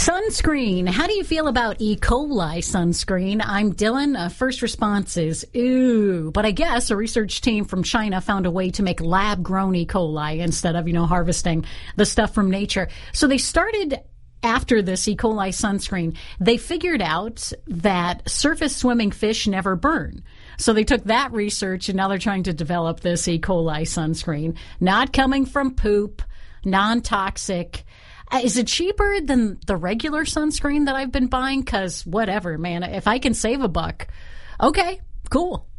Sunscreen. How do you feel about E. coli sunscreen? I'm Dylan. First response is, ooh. But I guess a research team from China found a way to make lab-grown E. coli instead of, harvesting the stuff from nature. So they started after this E. coli sunscreen. They figured out that surface swimming fish never burn. So they took that research and now they're trying to develop this E. coli sunscreen. Not coming from poop, non-toxic. Is it cheaper than the regular sunscreen that I've been buying? Because whatever, man. If I can save $1, okay, cool.